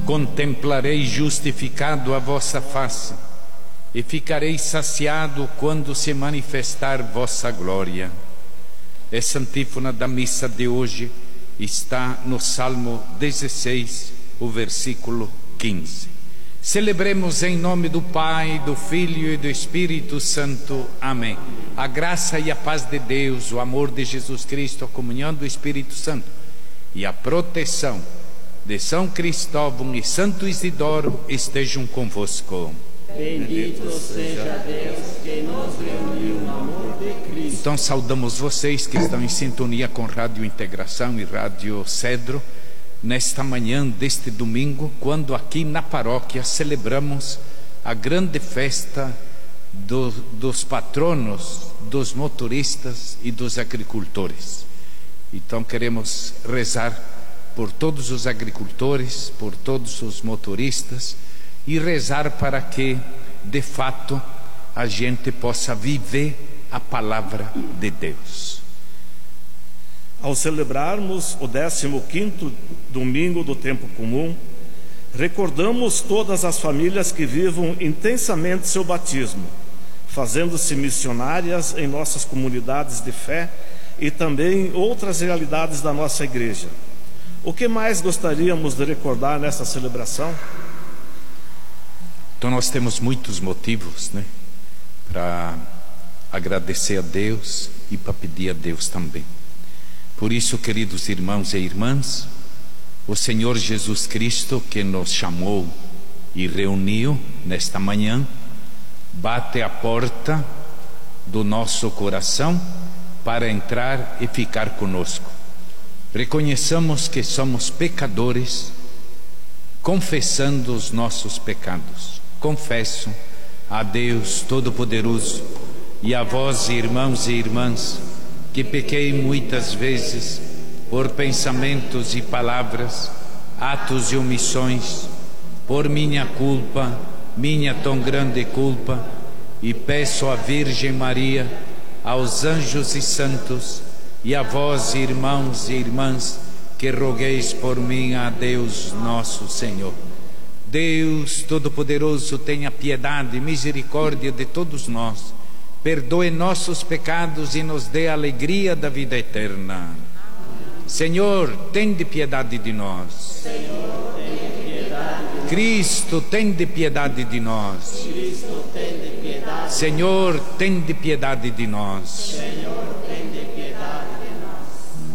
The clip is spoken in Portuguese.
Contemplarei justificado a vossa face, e ficarei saciado quando se manifestar vossa glória. Essa antífona da missa de hoje está no Salmo 16, o versículo 15. Celebremos em nome do Pai, do Filho e do Espírito Santo. Amém. A graça e a paz de Deus, o amor de Jesus Cristo, a comunhão do Espírito Santo e a proteção de São Cristóvão e Santo Isidoro estejam convosco. Bendito seja Deus que nos reuniu no amor de Cristo. Então saudamos vocês que estão em sintonia com Rádio Integração e Rádio Cedro nesta manhã deste domingo, quando aqui na paróquia celebramos a grande festa dos patronos, dos motoristas e dos agricultores. Então queremos rezar por todos os agricultores, por todos os motoristas e rezar para que, de fato, a gente possa viver a palavra de Deus. Ao celebrarmos o 15º domingo do tempo comum, recordamos todas as famílias que vivam intensamente seu batismo, fazendo-se missionárias em nossas comunidades de fé e também em outras realidades da nossa igreja. O que mais gostaríamos de recordar nessa celebração? Então nós temos muitos motivos, para agradecer a Deus e para pedir a Deus também. Por isso, queridos irmãos e irmãs, o Senhor Jesus Cristo, que nos chamou e reuniu nesta manhã, bate a porta do nosso coração para entrar e ficar conosco. Reconheçamos que somos pecadores, confessando os nossos pecados. Confesso a Deus Todo-Poderoso e a vós, irmãos e irmãs, que pequei muitas vezes por pensamentos e palavras, atos e omissões, por minha culpa, minha tão grande culpa, e peço à Virgem Maria, aos anjos e santos, e a vós, irmãos e irmãs, que rogueis por mim a Deus nosso Senhor. Deus Todo-Poderoso, tenha piedade e misericórdia de todos nós, perdoe nossos pecados e nos dê a alegria da vida eterna. Senhor, tende piedade de nós. Senhor, tenha piedade de nós. Cristo, tende piedade de nós. Cristo, tende piedade. Senhor, tende piedade de nós. Senhor,